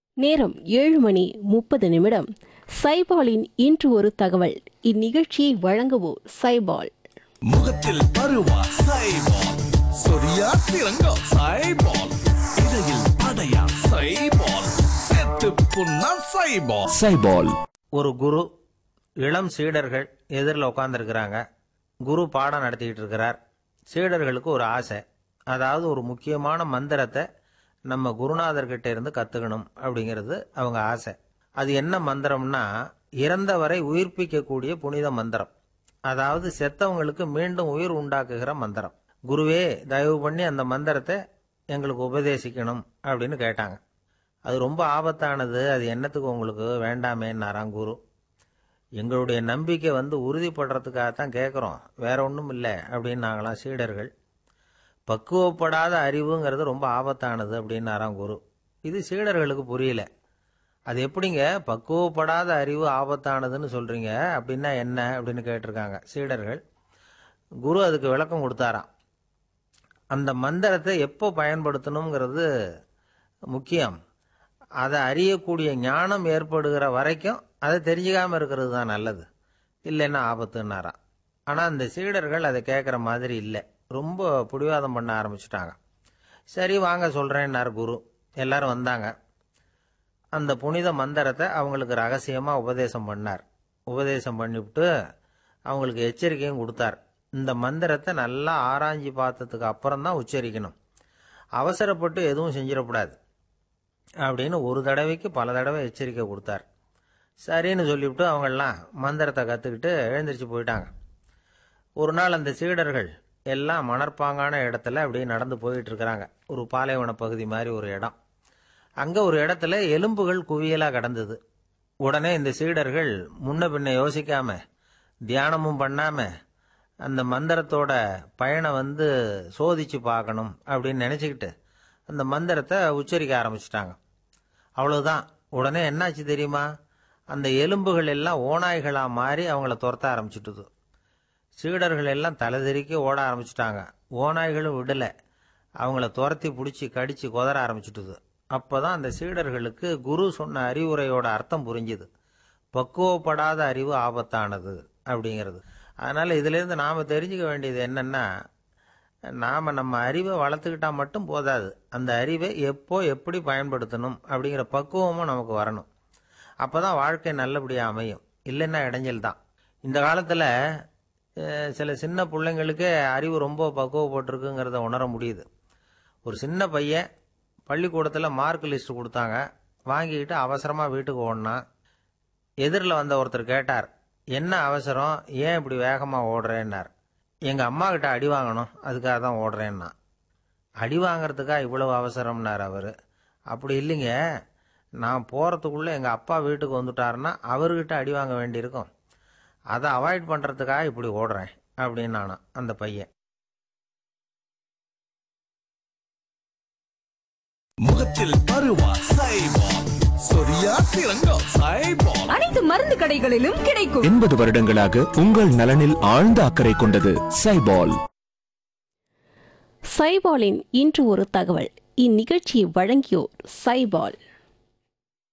நேரம் 7:30. சைபாலின் இன்று ஒரு தகவல். இந்நிகழ்ச்சியை வழங்குவோர் சைபால். முகத்தில் பருவா சைபால், சொரியா சிறங்கா சைபால், இடையில் அடையா சைபால், செத்து புண்ணா சைபால். சைபால். ஒரு குரு, இளம் சீடர்கள் எதிரில் உட்காந்துருக்கிறாங்க. குரு பாடம் நடத்திக்கிட்டு இருக்கிறார். சீடர்களுக்கு ஒரு ஆசை, அதாவது ஒரு முக்கியமான மந்திரத்தை நம்ம குருநாதர்கிட்ட இருந்து கற்றுக்கணும் அப்படிங்கிறது அவங்க ஆசை. அது என்ன மந்திரம்னா, இறந்தவரை உயிர்ப்பிக்கக்கூடிய புனித மந்திரம், அதாவது செத்தவங்களுக்கு மீண்டும் உயிர் உண்டாக்குகிற மந்திரம். குருவே, தயவு பண்ணி அந்த மந்திரத்தை எங்களுக்கு உபதேசிக்கணும் அப்படின்னு கேட்டாங்க. அது ரொம்ப ஆபத்தானது, அது என்னத்துக்கு உங்களுக்கு வேண்டாமேன்னாராம் குரு. எங்களுடைய நம்பிக்கை உறுதிப்படுறதுக்காகத்தான் கேட்குறோம், வேற ஒன்றும் இல்லை அப்படின்னாங்களாம் சீடர்கள். பக்குவப்படாத அறிவுங்கிறது ரொம்ப ஆபத்தானது அப்படின்னாராம் குரு. இது சீடர்களுக்கு புரியல. அது எப்படிங்க பக்குவப்படாத அறிவு ஆபத்தானதுன்னு சொல்றீங்க, அப்படின்னா என்ன அப்படின்னு கேட்டிருக்காங்க சீடர்கள். குரு அதுக்கு விளக்கம் கொடுத்தாராம். அந்த மந்திரத்தை எப்போ பயன்படுத்தணுங்கிறது முக்கியம். அதை அறியக்கூடிய ஞானம் ஏற்படுகிற வரைக்கும் அதை தெரிஞ்சுக்காம இருக்கிறது தான் நல்லது, இல்லைன்னா ஆபத்துன்னாராம். ஆனால் அந்த சீடர்கள் அதை கேட்குற மாதிரி இல்லை, ரொம்ப பிடிவாதம் பண்ண ஆரம்பிச்சுட்டாங்க. சரி வாங்க சொல்கிறேன்னார் குரு. எல்லாரும் வந்தாங்க. அந்த புனித மந்திரத்தை அவங்களுக்கு ரகசியமாக உபதேசம் பண்ணார். உபதேசம் பண்ணிவிட்டு அவங்களுக்கு எச்சரிக்கையும் கொடுத்தார். இந்த மந்திரத்தை நல்லா ஆராய்ச்சி பார்த்ததுக்கு அப்புறம் தான் உச்சரிக்கணும், அவசரப்பட்டு எதுவும் செஞ்சிடக்கூடாது அப்படின்னு ஒரு தடவைக்கு பல தடவை எச்சரிக்கை கொடுத்தார். சரின்னு சொல்லிவிட்டு அவங்கெல்லாம் மந்திரத்தை கற்றுக்கிட்டு எழுந்திரிச்சு போயிட்டாங்க. ஒரு நாள் அந்த சீடர்கள் எல்லாம் மணற்பாங்கான இடத்துல அப்படியே நடந்து போயிட்டு இருக்கிறாங்க. ஒரு பாலைவன பகுதி மாதிரி ஒரு இடம். அங்கே ஒரு இடத்துல எலும்புகள் குவியலாக கிடந்தது. உடனே இந்த சீடர்கள் முன்ன பின்ன யோசிக்காம, தியானமும் பண்ணாம, அந்த மந்திரத்தோட பயனை சோதிச்சு பார்க்கணும் அப்படின்னு நினச்சிக்கிட்டு அந்த மந்திரத்தை உச்சரிக்க ஆரம்பிச்சிட்டாங்க. அவ்வளவுதான். உடனே என்னாச்சு தெரியுமா, அந்த எலும்புகள் எல்லாம் ஓநாய்களாக மாறி அவங்கள துரத்த ஆரம்பிச்சுட்டுது. சீடர்கள் எல்லாம் தலைதெறிக்க ஓட ஆரம்பிச்சுட்டாங்க. ஓநாய்களும் விடலை, அவங்கள துரத்தி பிடிச்சி கடிச்சு கொதற ஆரம்பிச்சுட்டுது. அப்போதான் அந்த சீடர்களுக்கு குரு சொன்ன அறிவுரையோட அர்த்தம் புரிஞ்சுது. பக்குவப்படாத அறிவு ஆபத்தானது அப்படிங்கிறது. அதனால் இதிலேருந்து நாம் தெரிஞ்சுக்க வேண்டியது என்னென்னா, நாம் நம்ம அறிவை வளர்த்துக்கிட்டால் மட்டும் போதாது, அந்த அறிவை எப்போ எப்படி பயன்படுத்தணும் அப்படிங்கிற பக்குவமும் நமக்கு வரணும். அப்போ தான் வாழ்க்கை நல்லபடியாக அமையும், இல்லைன்னா இடைஞ்சல் தான். இந்த காலத்தில் சில சின்ன பிள்ளைங்களுக்கே அறிவு ரொம்ப பக்குவப்பட்டிருக்குங்கிறத உணர முடியுது. ஒரு சின்ன பையன் பள்ளிக்கூடத்தில் மார்க் லிஸ்ட் கொடுத்தாங்க, வாங்கிக்கிட்டு அவசரமாக வீட்டுக்கு ஓடினான். எதிரில் வந்த ஒருத்தர் கேட்டார், என்ன அவசரம், ஏன் இப்படி வேகமாக ஓடுறேன்னார். எங்கள் அம்மா கிட்ட அடி வாங்கணும், அதுக்காக தான் ஓடுறேன்னா. அடி வாங்கிறதுக்கா இவ்வளவு அவசரம்னார் அவர். அப்படி இல்லைங்க, நான் போகிறதுக்குள்ளே எங்கள் அப்பா வீட்டுக்கு வந்துட்டாருன்னா அவர்கிட்ட அடி வாங்க வேண்டியிருக்கும், அதை அவாய்ட் பண்ணுறதுக்காக இப்படி ஓடுறேன் அப்படின்னு நானா அந்த பையன். முகத்தில் பருவா சைபால், சொரியா சிறங்கா சைபால். அனைத்து மருந்து கடைகளிலும் கிடைக்கும். 80 வருடங்களாக உங்கள் நலனில் ஆழ்ந்த அக்கறை கொண்டது சைபால். சைபாலின் இன்று ஒரு தகவல். இந்நிகழ்ச்சியை வழங்கியோர் சைபால்.